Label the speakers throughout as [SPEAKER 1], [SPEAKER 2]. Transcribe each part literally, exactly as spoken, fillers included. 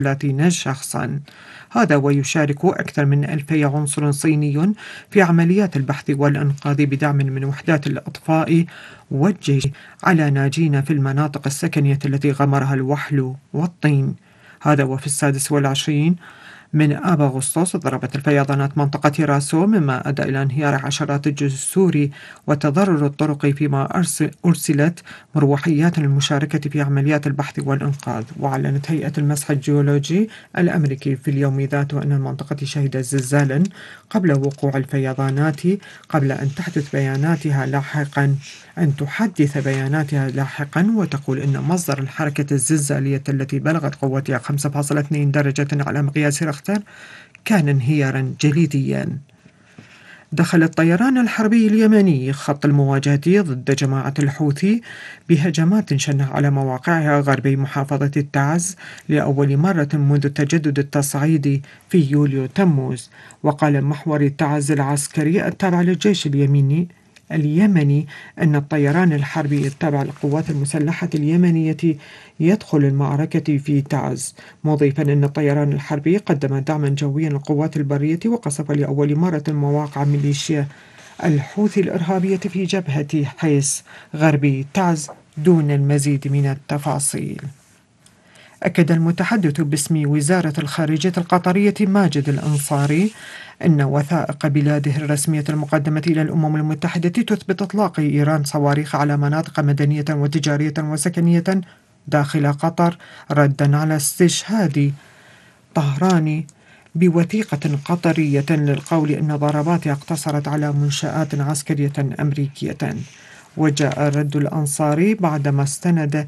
[SPEAKER 1] ثلاثين شخصا. هذا ويشارك أكثر من ألفي عنصر صيني في عمليات البحث والإنقاذ بدعم من وحدات الإطفاء والجيش على ناجين في المناطق السكنية التي غمرها الوحل والطين. هذا وفي السادس والعشرين من آب أغسطس ضربت الفيضانات منطقة راسو، مما أدى إلى انهيار عشرات الجسور وتضرر الطرق، فيما أرسلت مروحيات للمشاركة في عمليات البحث والإنقاذ. وأعلنت هيئة المسح الجيولوجي الأمريكي في اليوم ذاته أن المنطقة شهدت زلزالا قبل وقوع الفيضانات، قبل أن تحدث بياناتها لاحقا أن تحدث بياناتها لاحقا وتقول أن مصدر الحركة الزلزالية التي بلغت قوتها خمسة فاصلة اثنين درجة على مقياس ريختر كان انهيارا جليديا. دخل الطيران الحربي اليمني خط المواجهة ضد جماعة الحوثي بهجمات شنها على مواقعها غربي محافظة التعز لأول مرة منذ تجدد التصعيد في يوليو تموز. وقال محور التعز العسكري التابع للجيش اليمني اليمني أن الطيران الحربي التابع للقوات المسلحة اليمنية يدخل المعركة في تعز، مضيفا أن الطيران الحربي قدم دعما جويا للقوات البرية وقصف لأول مرة مواقع ميليشيا الحوثي الإرهابية في جبهة حيس غربي تعز دون المزيد من التفاصيل. أكد المتحدث باسم وزارة الخارجية القطرية ماجد الأنصاري أن وثائق بلاده الرسمية المقدمة إلى الأمم المتحدة تثبت إطلاق إيران صواريخ على مناطق مدنية وتجارية وسكنية داخل قطر، ردا على استشهاد طهران بوثيقة قطرية للقول أن ضرباتها اقتصرت على منشآت عسكرية أمريكية. وجاء رد الأنصاري بعدما استند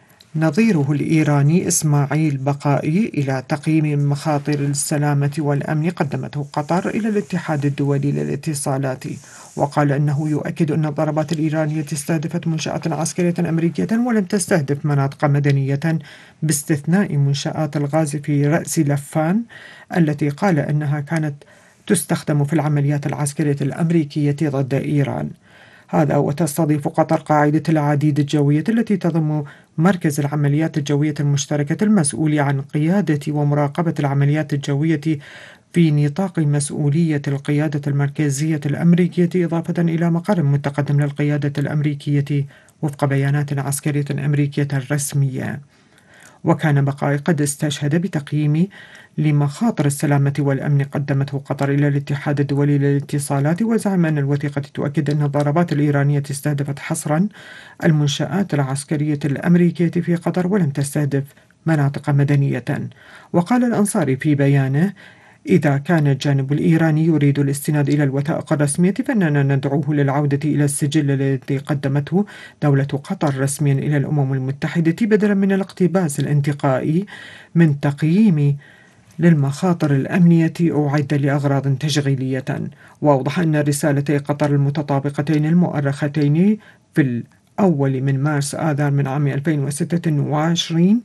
[SPEAKER 1] نظيره الإيراني إسماعيل بقائي إلى تقييم مخاطر السلامة والأمن قدمته قطر إلى الاتحاد الدولي للاتصالات، وقال أنه يؤكد أن الضربات الإيرانية استهدفت منشآت عسكرية أمريكية ولم تستهدف مناطق مدنية، باستثناء منشآت الغاز في رأس لفان التي قال أنها كانت تستخدم في العمليات العسكرية الأمريكية ضد إيران. هذا وتستضيف قطر قاعدة العديد الجوية التي تضم مركز العمليات الجوية المشتركة المسؤول عن قيادة ومراقبة العمليات الجوية في نطاق مسؤولية القيادة المركزية الأمريكية، إضافة إلى مقر متقدم للقيادة الأمريكية وفق بيانات عسكرية أمريكية رسمية. وكان بقاي قد استشهد بتقييم لمخاطر السلامة والأمن قدمته قطر إلى الاتحاد الدولي للاتصالات، وزعم أن الوثيقة تؤكد أن الضربات الإيرانية استهدفت حصرا المنشآت العسكرية الأمريكية في قطر ولم تستهدف مناطق مدنية. وقال الأنصاري في بيانه: إذا كان الجانب الإيراني يريد الاستناد إلى الوثائق الرسمية فإننا ندعوه للعودة إلى السجل الذي قدمته دولة قطر رسميا إلى الأمم المتحدة، بدلا من الاقتباس الانتقائي من تقييم للمخاطر الأمنية أعد لأغراض تشغيلية. وأوضح أن رسالتي قطر المتطابقتين المؤرختين في الأول من مارس آذار من عام ألفين وستة وعشرين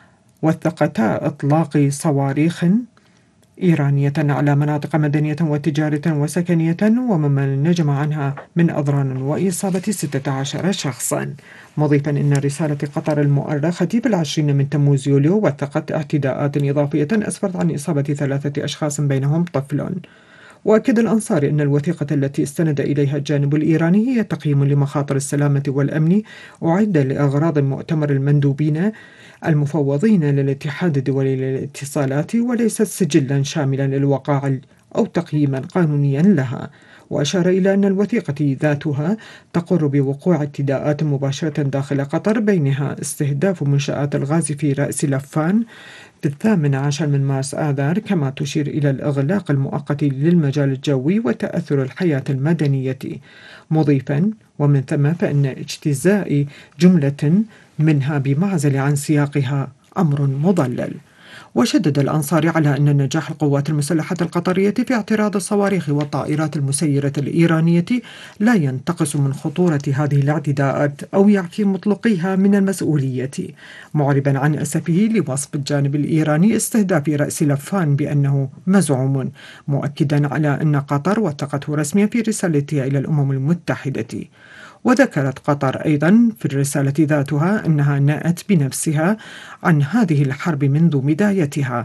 [SPEAKER 1] وثقتا إطلاق صواريخ إيرانية على مناطق مدنية وتجارية وسكنية، ومما نجم عنها من أضرار وإصابة ستة عشر شخصا، مضيفا أن رسالة قطر المؤرخة بالعشرين من تموز يوليو وثقت اعتداءات إضافية أسفرت عن إصابة ثلاثة أشخاص بينهم طفل. وأكد الأنصاري أن الوثيقة التي استند إليها الجانب الإيراني هي تقييم لمخاطر السلامة والأمن أعد لأغراض مؤتمر المندوبين المفوضين للاتحاد الدولي للاتصالات، وليست سجلا شاملا للوقائع أو تقييما قانونيا لها. وأشار إلى أن الوثيقة ذاتها تقر بوقوع اعتداءات مباشرة داخل قطر، بينها استهداف منشآت الغاز في رأس لفان في الثامن عشر من مارس آذار، كما تشير إلى الإغلاق المؤقت للمجال الجوي وتأثر الحياة المدنية، مضيفا: ومن ثم فإن اجتزاء جملة منها بمعزل عن سياقها أمر مضلل. وشدد الأنصاري على أن نجاح القوات المسلحة القطرية في اعتراض الصواريخ والطائرات المسيرة الإيرانية لا ينتقص من خطورة هذه الاعتداءات أو يعفي مطلقيها من المسؤولية، معربا عن أسفه لوصف الجانب الإيراني استهداف رأس لفان بأنه مزعوم، مؤكدا على أن قطر وثقته رسميا في رسالتها إلى الأمم المتحدة. وذكرت قطر أيضا في الرسالة ذاتها أنها نأت بنفسها عن هذه الحرب منذ بدايتها،